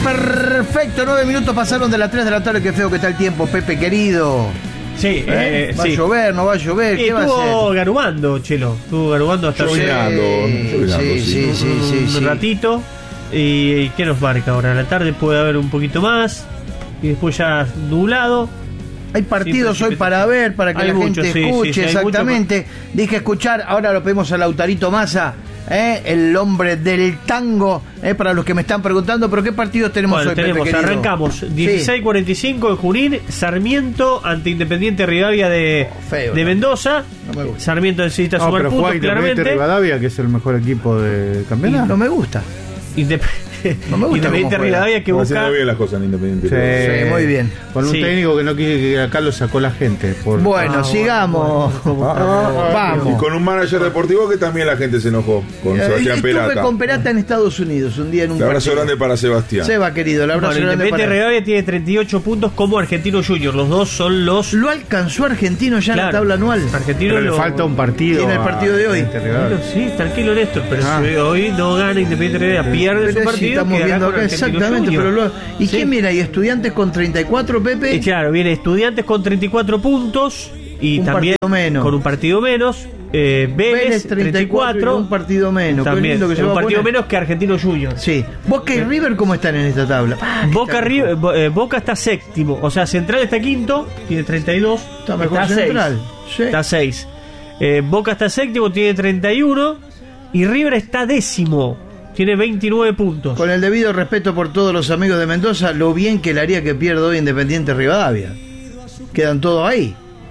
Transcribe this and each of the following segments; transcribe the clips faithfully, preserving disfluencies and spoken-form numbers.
Perfecto, nueve minutos pasaron de las tres de la tarde. Qué feo que está el tiempo, Pepe querido. Sí, ¿Eh? eh, ¿Va sí. a llover? ¿No va a llover? ¿Qué va a hacer? Estuvo garubando, Chelo. Estuvo garubando hasta Llovinando, llovinando, sí, sí, sí, sí, un sí. ratito. Y, y ¿qué nos marca ahora? A la tarde puede haber un poquito más. Y después ya nublado. Hay partidos Sí, hoy sí, para ver, para que hay la mucho, gente sí, escuche, sí, sí, hay exactamente. Dije escuchar, ahora lo pedimos a Lautarito Massa, ¿eh? El hombre del tango, ¿eh? Para los que me están preguntando, pero ¿qué partidos tenemos Bueno, hoy, tenemos, Pepe, querido? arrancamos dieciséis cuarenta y cinco de Junín, Sarmiento ante Independiente Rivadavia de, Oh, feo, de no. Mendoza. No me gusta. Sarmiento necesita No, sumar pero puntos, juega Independiente claramente. Rivadavia, que es el mejor equipo de campeonato. No me gusta. Indep- No me gusta Independiente cómo juega. Rivadavia que Está busca. haciendo bien las cosas en Independiente. Sí. Sí, muy bien. Con un Sí. técnico que no quiere que acá lo sacó la gente. Por... Bueno, Ah, sigamos. bueno, Ah, Y Vamos. con un manager deportivo que también la gente se enojó, con Eh, Sebastián Estuve Perata. con Perata en Estados Unidos un día en un Un abrazo partido. grande para Sebastián. Seba, querido, el abrazo Bueno, grande Independiente para... Rivadavia tiene treinta y ocho puntos como Argentino Junior. Los dos son los. Lo alcanzó Argentino ya en la Claro. tabla anual. Argentino Pero le lo- falta un partido. Tiene el partido de hoy. a Independiente Rivadavia. Bueno, sí, tranquilo, Néstor. Pero Ah. si hoy no gana Independiente Rivadavia, pierde Pero su si partido. estamos quedará viendo con acá Argentino exactamente, Junior. pero lo... ¿Y Sí. qué mira? ¿Y Estudiantes con treinta y cuatro, Pepe? Y claro, viene Estudiantes con treinta y cuatro puntos y Un también partido menos. con un partido menos. Eh, Vélez, Vélez treinta y cuatro. y un partido menos. Qué También, lindo que se un va a partido poner. menos que Argentino Junior. Sí. Boca y River, ¿cómo están en esta tabla? Ah, que Boca, está- River- Bo- eh, Boca está séptimo, o sea, Central está quinto, tiene treinta y dos. Está mejor a seis. Central. Sí. Está seis. Eh, Boca está séptimo, tiene treinta y uno. Y River está décimo, tiene veintinueve puntos. Con el debido respeto por todos los amigos de Mendoza, lo bien que le haría que pierda hoy Independiente Rivadavia. Quedan todos ahí.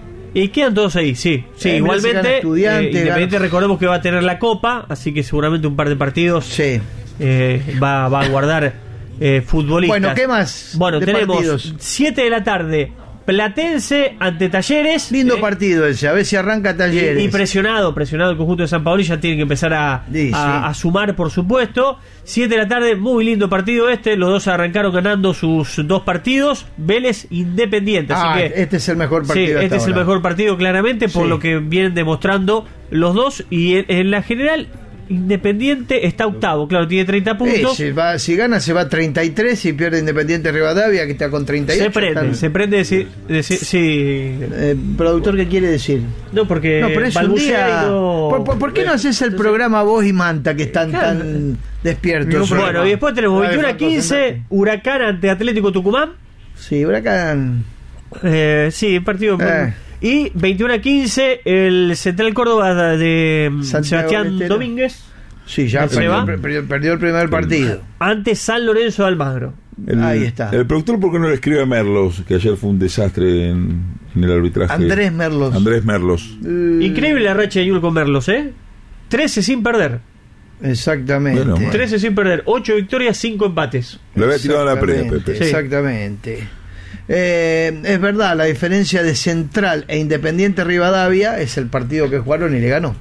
Y quedan todos ahí, sí. Sí, Eh, mirá si gana igualmente. Estudiante, eh, Independiente, gana- recordemos que va a tener la Copa, así que seguramente un par de partidos Sí. eh, va, va a guardar eh, futbolistas. Bueno, ¿qué más Bueno, de tenemos partidos? siete de la tarde, Platense ante Talleres. Lindo eh, partido ese, a ver si arranca Talleres. Y, y presionado, presionado el conjunto de San Paolo, y ya tiene que empezar a, Sí, a, sí. a sumar, por supuesto. siete de la tarde, muy lindo partido este. Los dos arrancaron ganando sus dos partidos. Vélez Independiente. Así Ah, que, este es el mejor sí, partido. este hasta es el ahora. mejor partido, claramente, por Sí. lo que vienen demostrando los dos. Y en, en la general, Independiente está octavo, claro, tiene treinta Eh, puntos. si, va- si gana se va a treinta y tres y pierde Independiente Rivadavia, que está con treinta y ocho. Se prende, están- se prende. Sí, sí, sí. Eh, productor, ¿qué quiere decir? No, porque No, pero es un balbucea día... y no- ¿Por, por- por qué no haces el programa vos y Manta, que están Claro. tan despiertos? Ningún hoy? Bueno, y después tenemos Dale, veintiuno a Franco, quince, sentate. Huracán ante Atlético Tucumán. Sí, Huracán... Eh, sí, partido. Eh. Y veintiuno a quince, el Central Córdoba de mm, Santiago Sebastián del Estero. Domínguez Sí, ya ¿Se perdió, va? perdió- perdió el primer partido. ante San Lorenzo de Almagro. El, Ahí está. El productor, ¿por qué no le escribe a Merlos? Que ayer fue un desastre en, en el arbitraje. Andrés Merlos. Andrés Merlos. Eh, Increíble la racha de Yul con Merlos, ¿eh? trece sin perder. Exactamente. Bueno, bueno. trece sin perder. ocho victorias, cinco empates. Lo había tirado a la previa, Exactamente, Pepe. Sí. Exactamente. Eh, es verdad, la diferencia de Central e Independiente Rivadavia es el partido que jugaron y le ganó.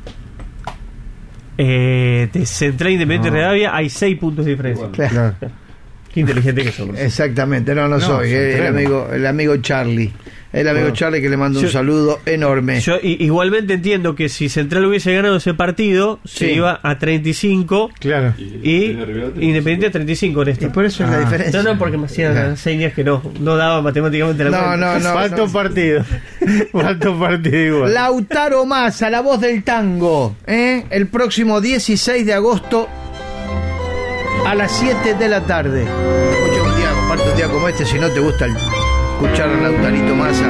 Eh, de Central Independiente No. Rivadavia hay seis puntos de diferencia. Claro. Claro. Qué inteligente que somos. Exactamente, no, no, No, soy. se eh, el, entrena. amigo, el amigo Charlie. El amigo Bueno. Charlie que le mando un Yo- saludo enorme. Yo i- igualmente entiendo que si Central hubiese ganado ese partido, se Sí. iba a treinta y cinco Claro. y Independiente a treinta y cinco en y esto. por eso es la Ah. diferencia. No, no, porque me hacían Claro. señas que no, no daba matemáticamente la No, cuenta. no, no. Falta no. un partido. Falta un partido igual. Lautaro Massa, la voz del tango, ¿eh? El próximo dieciséis de agosto a las siete de la tarde. Escucha un día, comparte un día como este, si no te gusta el- escuchar a Lautarito Massa.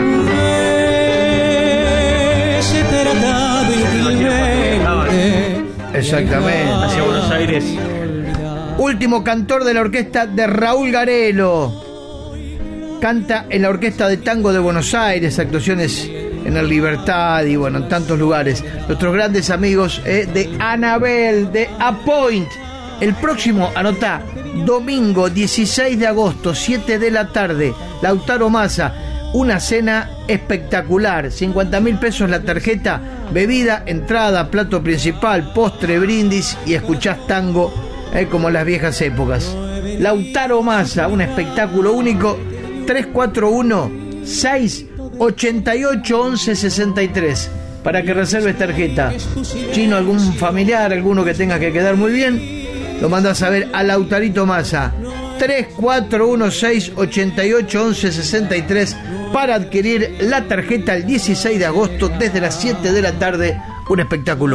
Exactamente. Hacia Buenos Aires. Último cantor de la orquesta de Raúl Garelo. Canta en la Orquesta de Tango de Buenos Aires, actuaciones en el Libertad y bueno, en tantos lugares. Nuestros grandes amigos eh, de Anabel, de Apoint. El próximo, anotá, domingo dieciséis de agosto, siete de la tarde, Lautaro Massa. Una cena espectacular, cincuenta mil pesos la tarjeta, bebida, entrada, plato principal, postre, brindis y escuchás tango eh, como en las viejas épocas. Lautaro Massa, un espectáculo único. Tres cuatro uno, seis ocho ocho, once sesenta y tres para que reserves tarjeta. Chino, algún familiar, alguno que tenga que quedar muy bien, lo mandas a ver a Lautarito Massa. tres cuatro uno seis, ocho ocho, once sesenta y tres para adquirir la tarjeta el dieciséis de agosto desde las siete de la tarde. Un espectáculo